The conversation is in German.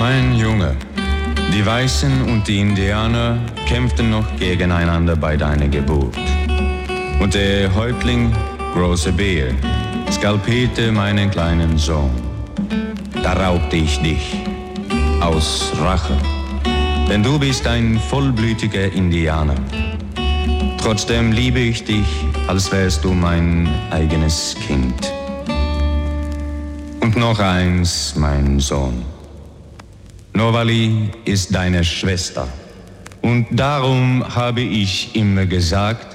Mein Junge, die Weißen und die Indianer kämpften noch gegeneinander bei deiner Geburt. Und der Häuptling, große Bär, skalpierte meinen kleinen Sohn. Da raubte ich dich aus Rache, denn du bist ein vollblütiger Indianer. Trotzdem liebe ich dich, als wärst du mein eigenes Kind. Und noch eins, mein Sohn. Novali ist deine Schwester. Und darum habe ich immer gesagt,